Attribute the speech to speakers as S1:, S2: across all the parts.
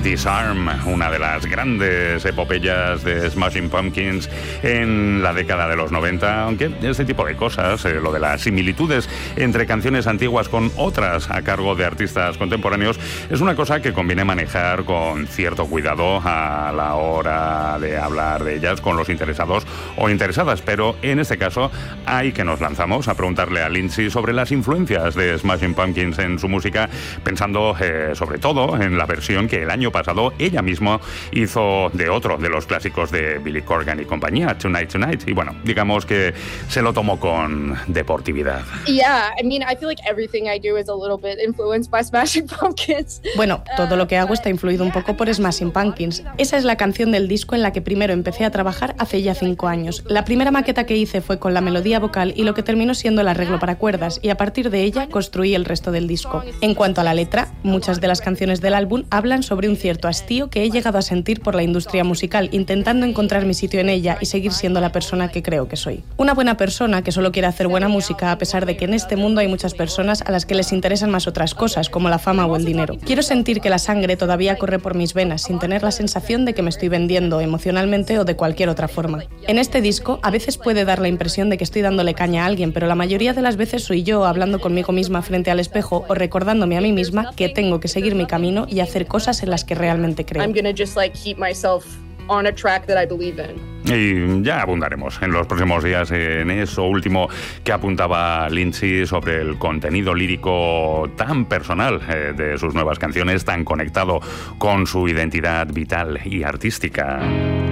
S1: Disarm, una de las grandes epopeyas de Smashing Pumpkins en la década de los 90, aunque este tipo de cosas, lo de las similitudes entre canciones antiguas con otras a cargo de artistas contemporáneos, es una cosa que conviene manejar con cierto cuidado a la hora de hablar de ellas con los interesados o interesadas, pero en este caso hay que nos lanzamos a preguntarle a Lindsay sobre las influencias de Smashing Pumpkins en su música, pensando sobre todo en la versión que el año pasado ella misma hizo de otro de los clásicos de Billy Corgan y compañía, Tonight Tonight, y bueno, digamos que se lo tomó con deportividad.
S2: Yeah, I mean, I feel like everything I do is a little bit influenced by Smashing Pumpkins.
S3: Bueno, todo lo que hago está influido un poco por Smashing Pumpkins. Esa es la canción del disco en la que primero empecé a trabajar hace ya 5 años. La primera maqueta que hice fue con la melodía vocal y lo que terminó siendo el arreglo para cuerdas, y a partir de ella construí el resto del disco. En cuanto a la letra, muchas de las canciones del álbum hablan sobre un cierto hastío que he llegado a sentir por la industria musical, intentando encontrar mi sitio en ella y seguir siendo la persona que creo que soy. Una buena persona que solo quiere hacer buena música, a pesar de que en este mundo hay muchas personas a las que les interesan más otras cosas, como la fama o el dinero. Quiero sentir que la sangre todavía corre por mis venas, sin tener la sensación de que me estoy vendiendo emocionalmente o de cualquier otra forma. En este disco, a veces puede dar la impresión de que estoy dándole caña a alguien, pero la mayoría de las veces soy yo hablando conmigo misma frente al espejo o recordándome a mí misma que tengo que seguir mi camino y hacer cosas en las que realmente creo.
S2: I'm gonna just keep myself on a track that I believe in.
S1: Y ya abundaremos en los próximos días en eso último que apuntaba Lindsay sobre el contenido lírico tan personal de sus nuevas canciones, tan conectado con su identidad vital y artística.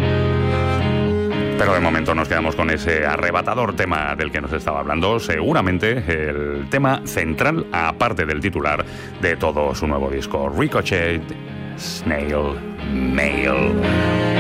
S1: Pero de momento nos quedamos con ese arrebatador tema del que nos estaba hablando, seguramente el tema central, aparte del titular, de todo su nuevo disco, Ricochet, Snail Mail.